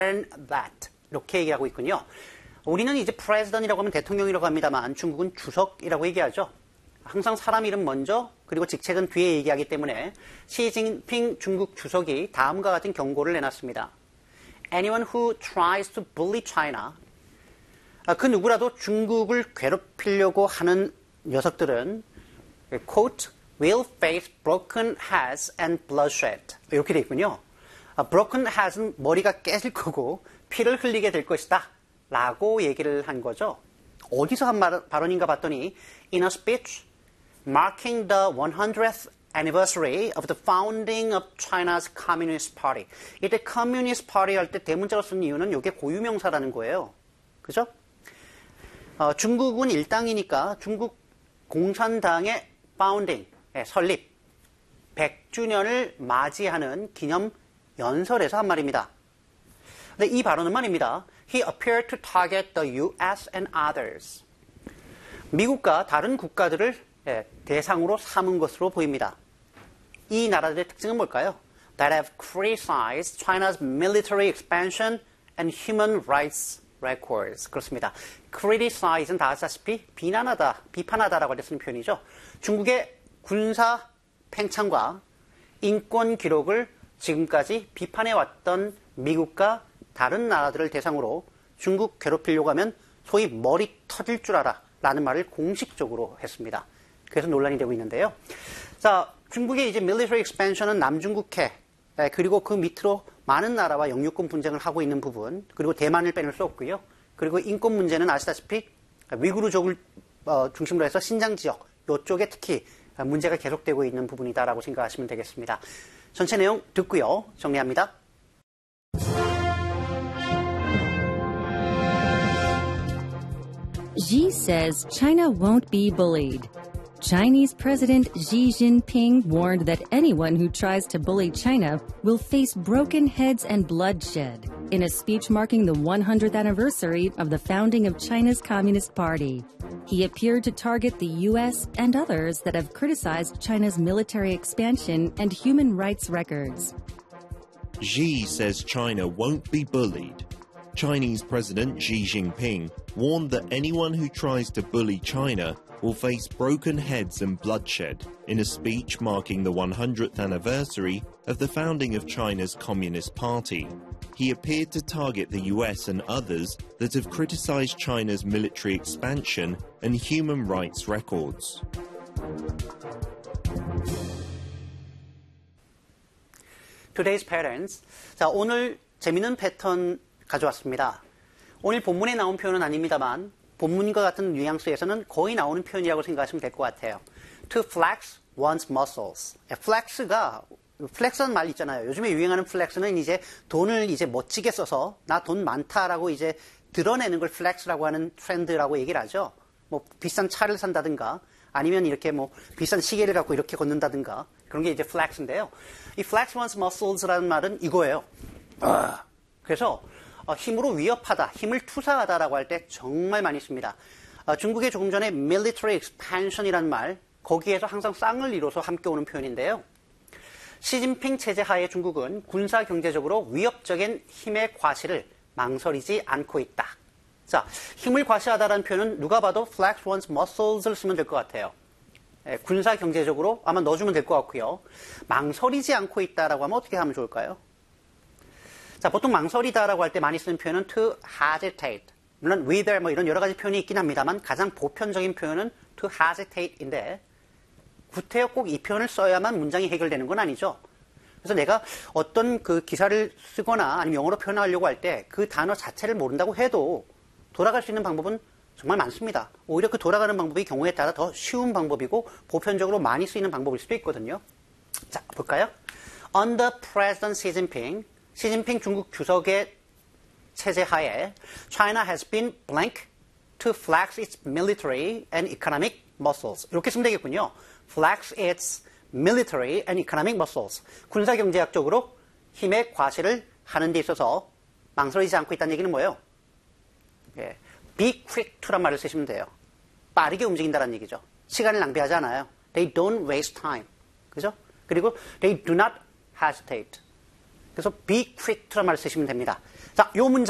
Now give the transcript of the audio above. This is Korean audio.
that 이렇게 얘기하고 있군요. 우리는 이제 president이라고 하면 대통령이라고 합니다만 중국은 주석이라고 얘기하죠. 항상 사람 이름 먼저 그리고 직책은 뒤에 얘기하기 때문에 시진핑 중국 주석이 다음과 같은 경고를 내놨습니다. Anyone who tries to bully China, 그 누구라도 중국을 괴롭히려고 하는 녀석들은 quote, will face broken heads and bloodshed. 이렇게 되어 있군요. broken heads는 머리가 깨질 거고 피를 흘리게 될 것이다 라고 얘기를 한 거죠. 어디서 한 발언인가 봤더니 in a speech marking the 100th anniversary of the founding of China's Communist Party. 이때 Communist Party 할 때 대문자로 쓴 이유는 이게 고유명사라는 거예요. 그죠? 중국은 일당이니까 중국 공산당의 founding, 설립 100주년을 맞이하는 기념 연설에서 한 말입니다. 근데 이 발언은 말입니다. He appeared to target the U.S. and others. 미국과 다른 국가들을 대상으로 삼은 것으로 보입니다. 이 나라들의 특징은 뭘까요? That have criticized China's military expansion and human rights records. 그렇습니다. criticize는 다 아시다시피 비난하다, 비판하다라고 쓰는 표현이죠. 중국의 군사 팽창과 인권 기록을 지금까지 비판해왔던 미국과 다른 나라들을 대상으로 중국 괴롭히려고 하면 소위 머리 터질 줄 알아 라는 말을 공식적으로 했습니다. 그래서 논란이 되고 있는데요. 자, 중국의 이제 military expansion은 남중국해 그리고 그 밑으로 많은 나라와 영유권 분쟁을 하고 있는 부분 그리고 대만을 빼놓을 수 없고요. 그리고 인권 문제는 아시다시피 위구르족을 중심으로 해서 신장 지역 이쪽에 특히 문제가 계속되고 있는 부분이다라고 생각하시면 되겠습니다. 전체 내용 듣고요. 정리합니다. Xi says China won't be bullied. Chinese President Xi Jinping warned that anyone who tries to bully China will face broken heads and bloodshed in a speech marking the 100th anniversary of the founding of China's Communist Party. He appeared to target the U.S. and others that have criticized China's military expansion and human rights records. Xi says China won't be bullied. Chinese President Xi Jinping warned that anyone who tries to bully China will face broken heads and bloodshed in a speech marking the 100th anniversary of the founding of China's Communist Party. He appeared to target the US and others that have criticized China's military expansion and human rights records. Today's patterns. 자, 오늘 재미있는 패턴 가져왔습니다. 오늘 본문에 나온 표현은 아닙니다만 본문과 같은 뉘앙스에서는 거의 나오는 표현이라고 생각하시면 될 것 같아요. To flex one's muscles. flex가 플렉스라는 말 있잖아요. 요즘에 유행하는 플렉스는 이제 돈을 이제 멋지게 써서 나 돈 많다라고 이제 드러내는 걸 플렉스라고 하는 트렌드라고 얘기를 하죠. 뭐 비싼 차를 산다든가 아니면 이렇게 뭐 비싼 시계를 갖고 이렇게 걷는다든가 그런 게 이제 플렉스인데요. 이 flex one's muscles라는 말은 이거예요. 그래서 힘으로 위협하다, 힘을 투사하다라고 할 때 정말 많이 씁니다. 중국에 조금 전에 military expansion이라는 말, 거기에서 항상 쌍을 이뤄서 함께 오는 표현인데요. 시진핑 체제 하에 중국은 군사 경제적으로 위협적인 힘의 과시를 망설이지 않고 있다. 자, 힘을 과시하다라는 표현은 누가 봐도 flex one's muscles를 쓰면 될 것 같아요. 군사 경제적으로 아마 넣어주면 될 것 같고요. 망설이지 않고 있다라고 하면 어떻게 하면 좋을까요? 자, 보통 망설이다라고 할 때 많이 쓰는 표현은 to hesitate. 물론 wither 뭐 이런 여러 가지 표현이 있긴 합니다만 가장 보편적인 표현은 to hesitate인데 구태여 꼭 이 표현을 써야만 문장이 해결되는 건 아니죠. 그래서 내가 어떤 그 기사를 쓰거나 아니면 영어로 표현하려고 할 때 그 단어 자체를 모른다고 해도 돌아갈 수 있는 방법은 정말 많습니다. 오히려 그 돌아가는 방법이 경우에 따라 더 쉬운 방법이고 보편적으로 많이 쓰이는 방법일 수도 있거든요. 자, 볼까요? Under President Xi Jinping, 시진핑 중국 주석의 체제 하에 China has been blank to flex its military and economic muscles. 이렇게 쓰면 되겠군요. flex its military and economic muscles. 군사 경제학적으로 힘의 과시를 하는 데 있어서 망설이지 않고 있다는 얘기는 뭐예요? be quick to란 말을 쓰시면 돼요. 빠르게 움직인다는 얘기죠. 시간을 낭비하지 않아요. They don't waste time. 그죠? 그리고 they do not hesitate. 그래서 be quick to란 말을 쓰시면 됩니다. 자, 요 문장